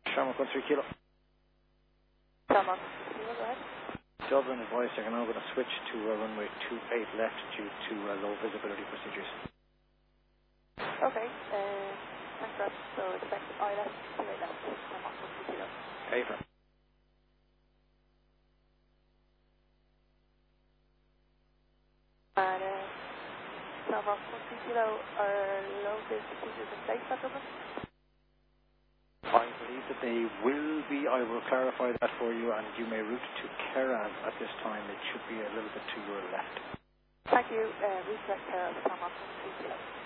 Shamrock 13 Kilo. Shamrock 13 Kilo, go ahead. Dublin advice, I'm now going to switch to runway 28 left due to low visibility procedures. Okay, thanks for that. So expect I left, 28 left, Shamrock 13 Kilo. Okay, for And Shamrock 13 Kilo, are low vis procedures in place at Dublin? I believe that they will be. I will clarify that for you, and you may route to Keras at this time. It should be a little bit to your left. Thank you. Request Shamrock 13 Kilo.